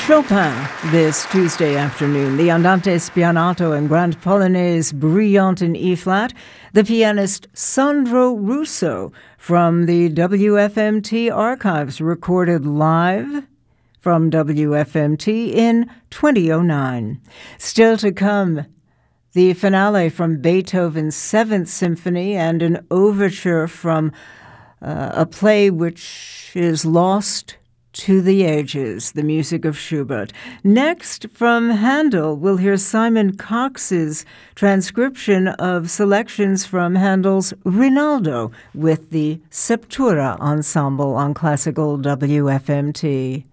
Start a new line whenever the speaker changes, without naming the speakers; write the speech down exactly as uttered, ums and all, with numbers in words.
Chopin this Tuesday afternoon. The Andante Spianato and Grand Polonaise Brillante in E-flat. The pianist Sandro Russo from the W F M T archives, recorded live from W F M T in twenty oh nine. Still to come, the finale from Beethoven's Seventh Symphony and an overture from uh, a play which is lost to the ages, the music of Schubert. Next, from Handel, we'll hear Simon Cox's transcription of selections from Handel's Rinaldo with the Septura Ensemble on Classical W F M T.